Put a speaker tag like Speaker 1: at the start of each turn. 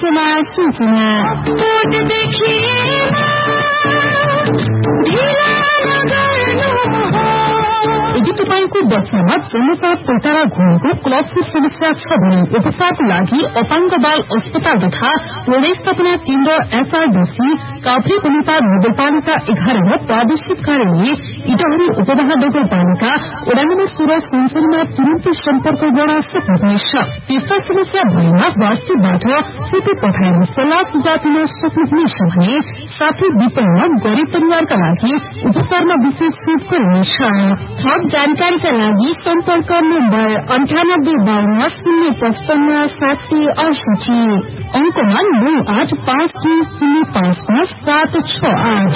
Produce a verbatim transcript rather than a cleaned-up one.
Speaker 1: अन्तमा सूचना यदि तपाईँको बसमा समस्या पोटारा घुमेको क्लबको समस्या छ भने उपचारको लागि अपाङ्ग बाल अस्पताल तथा व्यवस्थापना केन्द्र एसआरडीसी काभ्रे अनुपात नगरपालिका एघार र प्रादेशिक कार्यालय इटहरी उपमहा नगरपालिका वडा नम्बर सोह्र सुनसरीमा तुरन्तै सम्पर्क गर्न सक्नुहुनेछ। त्यस्ता समस्या भएमा वाट्सएपबाट फोटो पठाएर सल्लाह सुझाव दिन सक्नुहुनेछ भने साथै विपन्न गरीब परिवारका लागि उपचारमा विशेष छुट गरिनेछ। थप जानकारीका लागि सम्पर्क नम्बर अन्ठानब्बे बाहन्न शून्य पचपन्न सात सय अडसठी अंकमा नौ आठ पाँच दुई शून्य पाँचमा सात छ आठ।